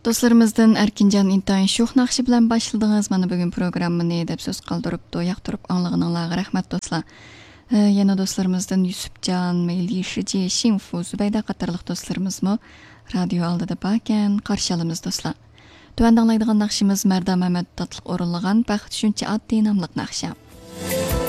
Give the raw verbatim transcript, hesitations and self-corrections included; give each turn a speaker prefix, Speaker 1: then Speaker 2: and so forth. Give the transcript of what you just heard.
Speaker 1: Dostlarımızdan Erkincan intayin şox naqşı bilan başladığınız mana bugün programını deb söz qaldırıpdı. Yaqtırıp anlığınızlarga rahmat dostlar. Ee, yana dostlarımızdan Yusupcan, Meyli Şici, Şinfu, Zübeyda qatarlıq dostlarımızmı radyo aldıda bakan qarşalımız dostlar. Tövəndə anlaydıgan naqşımız Mərda Məhəmməd Tatlıq orunlağan Bəxt Şünçə adlı namlıq naqşam.